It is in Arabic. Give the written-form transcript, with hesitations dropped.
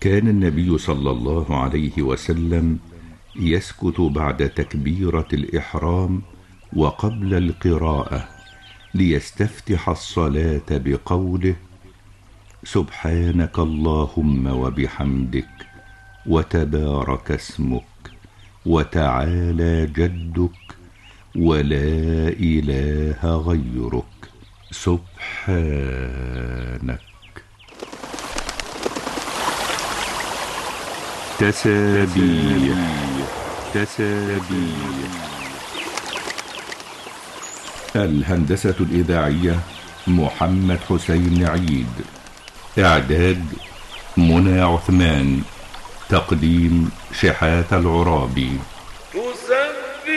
كان النبي صلى الله عليه وسلم يسكت بعد تكبيرة الإحرام وقبل القراءة ليستفتح الصلاة بقوله: سبحانك اللهم وبحمدك وتبارك اسمك وتعالى جدك ولا إله غيرك سبحانك. تسابيح. الهندسة الإذاعية محمد حسين عيد. إعداد منى عثمان. تقديم شحاتة العرابي.